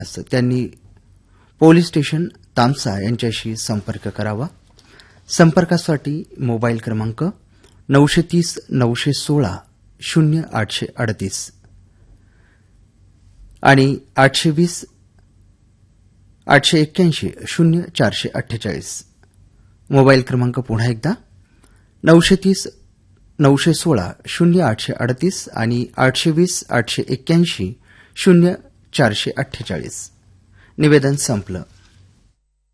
त्यांनी police station तामसा यांच्याशी संपर्क करावा. संपर्कासाठी मोबाईल क्रमांक 930 916 0838 आणि 820 881 0448. मोबाईल क्रमांक पुन्हा एकदा 930 916 0838 आणि 820 881 0448. निवेदन संपलं.